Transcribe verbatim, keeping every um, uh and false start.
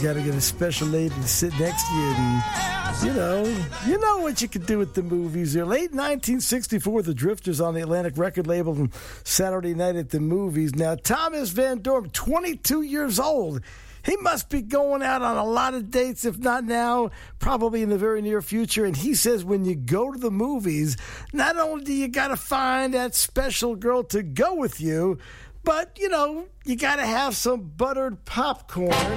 got to get a special lady to sit next to you and, you know, you know what you could do with the movies. They're late nineteen sixty-four, the Drifters on the Atlantic record label and Saturday Night at the Movies. Now, Thomas Van Dorp, twenty-two years old. He must be going out on a lot of dates, if not now, probably in the very near future. And he says when you go to the movies, not only do you got to find that special girl to go with you, but, you know, you got to have some buttered popcorn.